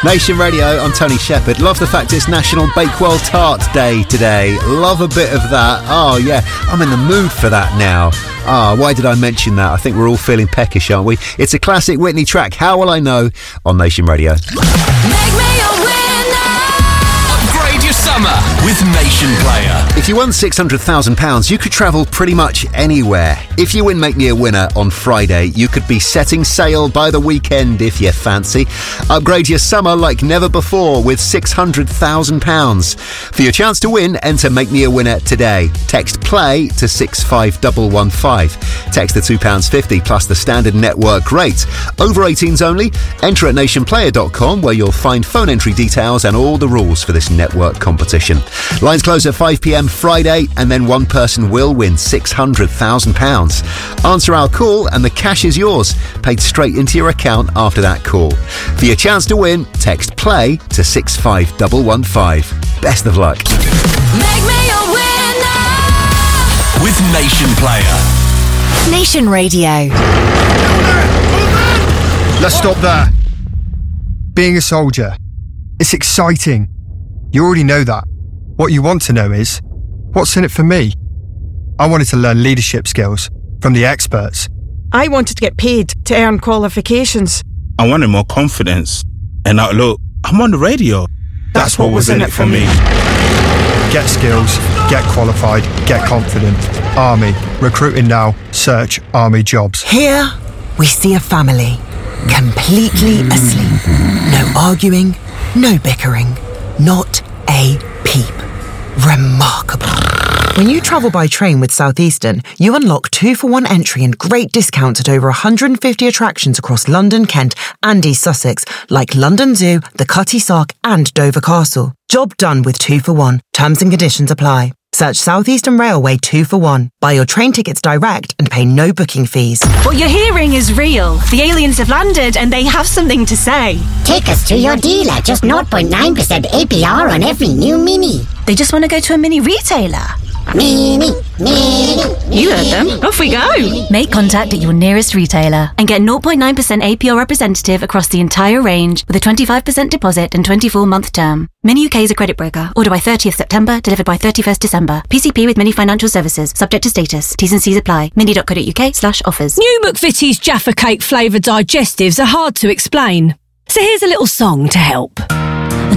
Nation Radio, I'm Tony Shepherd. Love the fact it's National Bakewell Tart Day today. Love a bit of that. Oh, yeah, I'm in the mood for that now. Why did I mention that? I think we're all feeling peckish, aren't we? It's a classic Whitney track, How Will I Know, on Nation Radio. Make me a winner. Upgrade your summer with Nation Player. If you won £600,000, you could travel pretty much anywhere. If you win Make Me a Winner on Friday, you could be setting sail by the weekend if you fancy. Upgrade your summer like never before with £600,000. For your chance to win, enter Make Me a Winner today. Text PLAY to 65115. Text the £2.50 plus the standard network rate. Over 18s only. Enter at nationplayer.com where you'll find phone entry details and all the rules for this network competition. Lines close at 5 p.m. Friday, and then one person will win £600,000. Answer our call and the cash is yours, paid straight into your account after that call. For your chance to win, text PLAY to 65115. Best of luck. Make me a winner. With Nation Player. Nation Radio. Let's stop there. Being a soldier, it's exciting. You already know that. What you want to know is, what's in it for me? I wanted to learn leadership skills from the experts. I wanted to get paid to earn qualifications. I wanted more confidence. And now look, I'm on the radio. That's what was in it for me. Get skills, get qualified, get confident. Army. Recruiting now. Search Army jobs. Here we see a family completely asleep. No arguing, no bickering, not a peep. Remarkable. When you travel by train with Southeastern, you unlock 2-for-1 entry and great discounts at over 150 attractions across London, Kent and East Sussex, like London Zoo, the Cutty Sark and Dover Castle. Job done with 2-for-1. Terms and conditions apply. Search Southeastern Railway 2-for-1. Buy your train tickets direct and pay no booking fees. What you're hearing is real. The aliens have landed and they have something to say. Take us to your dealer. Just 0.9% APR on every new Mini. They just want to go to a mini retailer. Mini. You heard them. Off we go. Make contact at your nearest retailer and get 0.9% APR representative across the entire range with a 25% deposit and 24-month term. Mini UK is a credit broker. Order by 30th September, delivered by 31st December. PCP with Mini Financial Services. Subject to status. T's and C's apply. mini.co.uk/offers. New McVitie's Jaffa Cake flavoured digestives are hard to explain. So here's a little song to help.